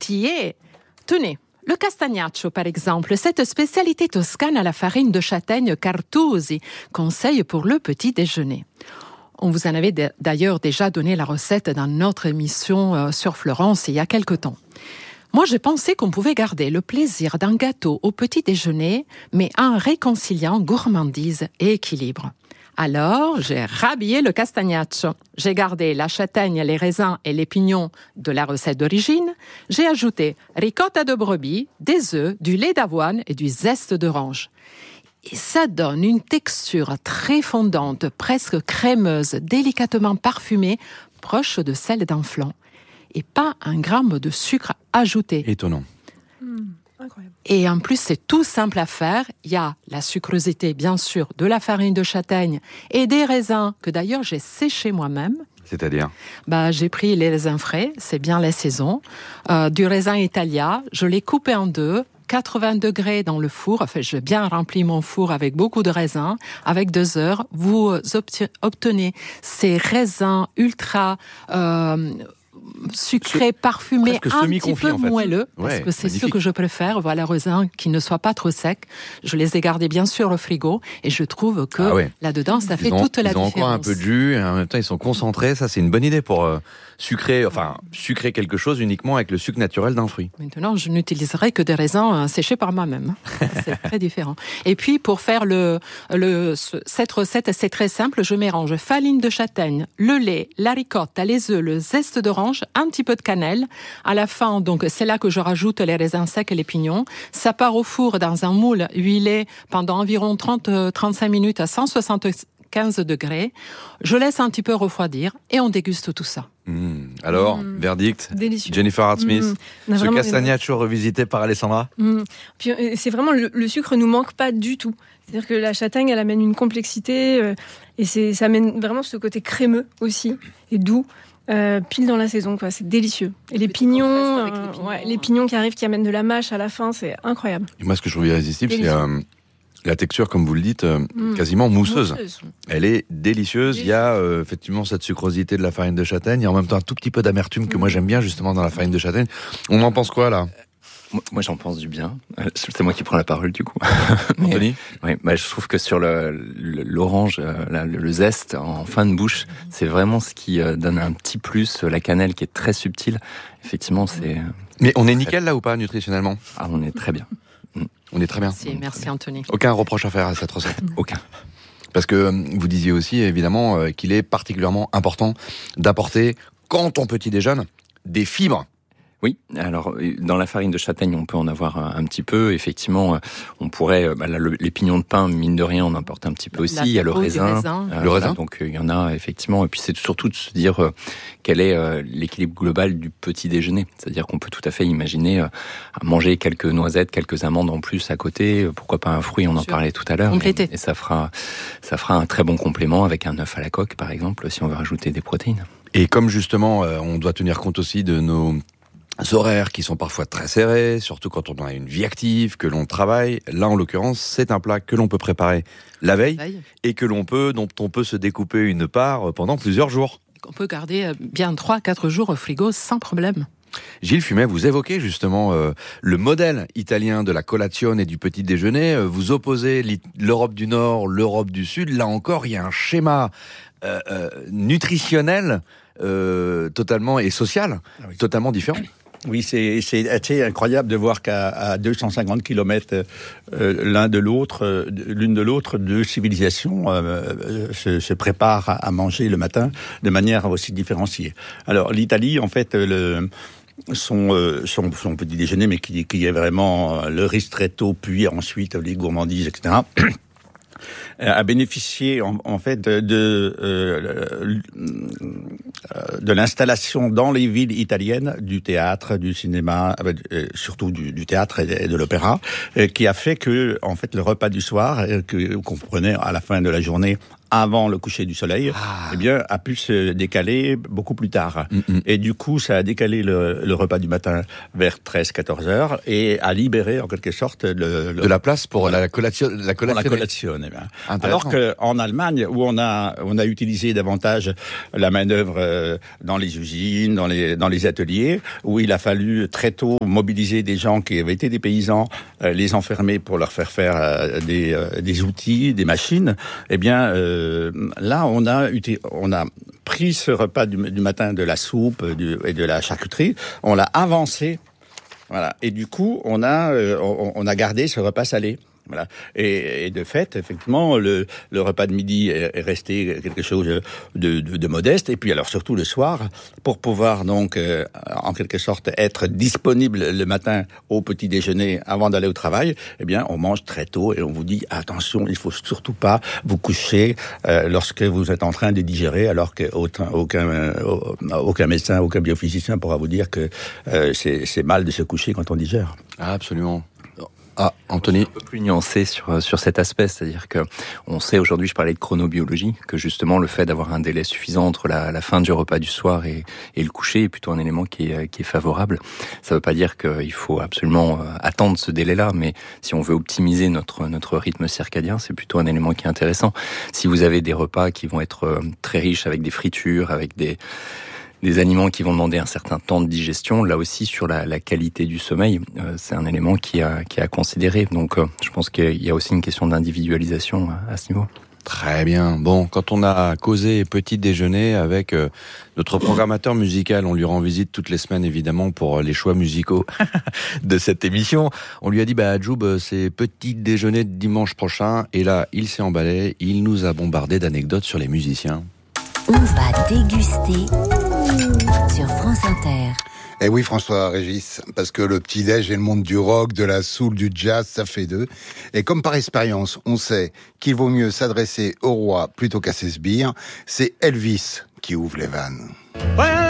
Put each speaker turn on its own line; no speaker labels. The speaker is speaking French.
épicier. Tenez, le castagnaccio par exemple, cette spécialité toscane à la farine de châtaigne Cartusi, conseil pour le petit déjeuner. On vous en avait d'ailleurs déjà donné la recette dans notre émission sur Florence il y a quelque temps. Moi, j'ai pensé qu'on pouvait garder le plaisir d'un gâteau au petit déjeuner, mais en réconciliant gourmandise et équilibre. Alors, j'ai rhabillé le castagnaccio. J'ai gardé la châtaigne, les raisins et les pignons de la recette d'origine. J'ai ajouté ricotta de brebis, des œufs, du lait d'avoine et du zeste d'orange. Et ça donne une texture très fondante, presque crémeuse, délicatement parfumée, proche de celle d'un flan. Et pas un gramme de sucre ajouté.
Étonnant.
Incroyable.
Et en plus, c'est tout simple à faire. Il y a la sucrosité, bien sûr, de la farine de châtaigne et des raisins que d'ailleurs j'ai séchés moi-même.
C'est-à-dire ?
J'ai pris les raisins frais, c'est bien la saison. Du raisin italien, je l'ai coupé en deux. 80 degrés dans le four. Enfin, j'ai bien rempli mon four avec beaucoup de raisins. Avec 2 heures, vous obtenez ces raisins ultra sucré, parfumé, un petit peu moelleux, parce que c'est magnifique. Ce que je préfère. Voilà, raisin qui ne soit pas trop sec. Je les ai gardés bien sûr au frigo et je trouve que là-dedans, ça fait toute la différence. Ils ont
encore un peu de jus et en même temps, ils sont concentrés. Ça, c'est une bonne idée pour sucrer quelque chose uniquement avec le sucre naturel d'un fruit.
Maintenant, je n'utiliserai que des raisins séchés par moi-même. C'est très différent. Et puis, pour faire cette recette, c'est très simple. Je mélange farine de châtaigne, le lait, la ricotta, les œufs, le zeste d'orange, un petit peu de cannelle. À la fin, donc, c'est là que je rajoute les raisins secs et les pignons. Ça part au four dans un moule huilé pendant environ 30-35 minutes à 175 degrés. Je laisse un petit peu refroidir et on déguste tout ça.
Alors, verdict,
délicieux.
Jennifer Hart-Smith, ce castagnaccio revisité par Alessandra.
Puis, c'est vraiment, le sucre nous manque pas du tout. C'est-à-dire que la châtaigne, elle amène une complexité et ça amène vraiment ce côté crémeux aussi et doux. Pile dans la saison, quoi. C'est délicieux. Et les pignons, les pignons qui arrivent, qui amènent de la mâche à la fin, c'est incroyable.
Et moi, ce que je trouve irrésistible, c'est la texture, comme vous le dites, quasiment mousseuse. Elle est délicieuse. Il y a effectivement cette sucrosité de la farine de châtaigne et en même temps un tout petit peu d'amertume que moi j'aime bien justement dans la farine de châtaigne. On en pense quoi là ?
Moi, j'en pense du bien. C'est moi qui prends la parole, du coup.
Anthony ?
Oui, je trouve que sur l'orange, le zeste en fin de bouche, c'est vraiment ce qui donne un petit plus. La cannelle qui est très subtile. Effectivement, c'est...
Mais on est nickel là ou pas, nutritionnellement ?
Ah, on est très bien.
On est très bien.
Merci Anthony.
Aucun reproche à faire à cette recette ?
Aucun.
Parce que vous disiez aussi, évidemment, qu'il est particulièrement important d'apporter, quand on petit déjeune, des fibres.
Oui, alors dans la farine de châtaigne, on peut en avoir un petit peu. Effectivement, on pourrait, les pignons de pain, mine de rien, on en porte un petit peu aussi. Il y a le raisin.
Le raisin.
Donc il y en a effectivement. Et puis c'est surtout de se dire quel est l'équilibre global du petit déjeuner. C'est-à-dire qu'on peut tout à fait imaginer manger quelques noisettes, quelques amandes en plus à côté. Pourquoi pas un fruit ? On en parlait tout à l'heure. Et ça fera un très bon complément avec un œuf à la coque, par exemple, si on veut rajouter des protéines.
Et comme justement, on doit tenir compte aussi de nos horaires qui sont parfois très serrés, surtout quand on a une vie active, que l'on travaille. Là, en l'occurrence, c'est un plat que l'on peut préparer la veille et dont on peut se découper une part pendant plusieurs jours.
On peut garder bien 3-4 jours au frigo sans problème.
Gilles Fumet, vous évoquez justement le modèle italien de la colazione et du petit déjeuner. Vous opposez l'Europe du Nord, l'Europe du Sud. Là encore, il y a un schéma nutritionnel totalement et social totalement différent.
Oui, c'est assez incroyable de voir qu'à 250 km l'une de l'autre, deux civilisations se préparent à manger le matin de manière aussi différenciée. Alors l'Italie, en fait, son petit déjeuner, mais qui est vraiment le ristretto, puis ensuite les gourmandises, etc., a bénéficié en fait de l'installation dans les villes italiennes du théâtre, du cinéma, surtout du théâtre et de l'opéra, qui a fait que en fait le repas du soir qu'on prenait à la fin de la journée avant le coucher du soleil, eh bien, a pu se décaler beaucoup plus tard. Et du coup, ça a décalé le repas du matin vers 13-14 heures et a libéré, en quelque sorte,
de la place pour la collation.
Pour la collation, eh bien. Alors qu'en Allemagne, où on a utilisé davantage la main-d'œuvre dans les usines, dans les ateliers, où il a fallu très tôt mobiliser des gens qui avaient été des paysans, les enfermer pour leur faire des outils, des machines. Eh bien, là, on a pris ce repas du matin de la soupe et de la charcuterie, on l'a avancé, voilà. Et du coup, on a gardé ce repas salé. Voilà. Et de fait, effectivement, le repas de midi est resté quelque chose de modeste. Et puis alors surtout le soir, pour pouvoir donc en quelque sorte être disponible le matin au petit déjeuner avant d'aller au travail, eh bien on mange très tôt et on vous dit attention, il faut surtout pas vous coucher lorsque vous êtes en train de digérer, alors qu'aucun médecin, aucun biophysicien pourra vous dire que c'est mal de se coucher quand on digère.
Ah, absolument. Ah, Anthony.
Un peu plus nuancé sur cet aspect, c'est-à-dire que on sait aujourd'hui, je parlais de chronobiologie, que justement le fait d'avoir un délai suffisant entre la fin du repas du soir et le coucher est plutôt un élément qui est favorable. Ça ne veut pas dire qu'il faut absolument attendre ce délai-là, mais si on veut optimiser notre rythme circadien, c'est plutôt un élément qui est intéressant. Si vous avez des repas qui vont être très riches avec des fritures, avec des aliments qui vont demander un certain temps de digestion, là aussi sur la qualité du sommeil, c'est un élément qui a à considérer. Donc je pense qu'il y a aussi une question d'individualisation à ce niveau.
Très bien. Bon, quand on a causé petit déjeuner avec notre programmateur musical, on lui rend visite toutes les semaines évidemment pour les choix musicaux de cette émission. On lui a dit Djoub, c'est petit déjeuner de dimanche prochain, et là il s'est emballé, il nous a bombardé d'anecdotes sur les musiciens.
On va déguster sur France Inter.
Eh oui, François-Régis, parce que le petit-déj et le monde du rock, de la soul, du jazz, ça fait deux. Et comme par expérience, on sait qu'il vaut mieux s'adresser au roi plutôt qu'à ses sbires, c'est Elvis qui ouvre les vannes.